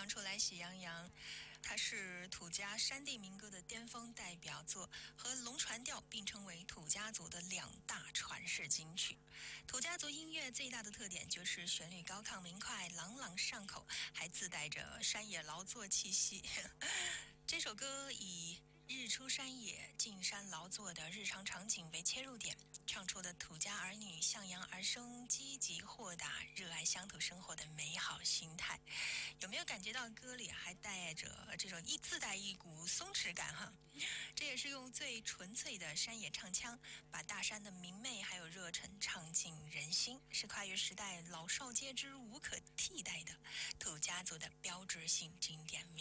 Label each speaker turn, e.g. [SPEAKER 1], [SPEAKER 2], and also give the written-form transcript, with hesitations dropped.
[SPEAKER 1] 阳出来喜洋洋，它是土家山地民歌的巅峰代表作，和龙船调并称为土家族的2大传世金曲。土家族音乐最大的特点就是旋律高亢明快，朗朗上口，还自带着山野劳作气息。这首歌以日出山野、进山劳作的日常场景为切入点，唱出的土家儿女向阳而生、积极豁达、热爱乡土生活的美好心态。有没有感觉到歌里还带着这种自带一股松弛感哈？这也是用最纯粹的山野唱腔，把大山的明媚还有热忱唱进人心，是跨越时代老少皆知、无可替代的土家族的标志性经典